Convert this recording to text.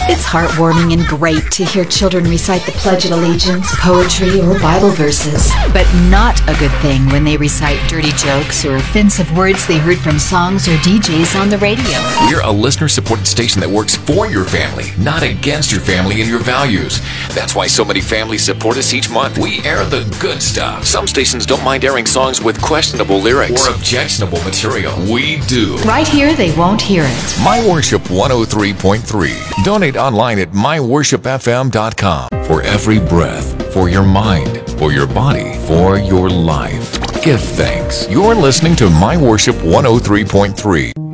It's heartwarming and great to hear children recite the Pledge of Allegiance, poetry, or Bible verses. But not a good thing when they recite dirty jokes or offensive words they heard from songs or DJs on the radio. We're a listener-supported station that works for your family, not against your family and your values. That's why so many families support us each month. We air the good stuff. Some stations don't mind airing songs with questionable lyrics or objectionable material. We do. Right here, they won't hear it. My Worship 103.3. Donate online at myworshipfm.com. For every breath, for your mind, for your body, for your life. Give thanks. You're listening to My Worship 103.3.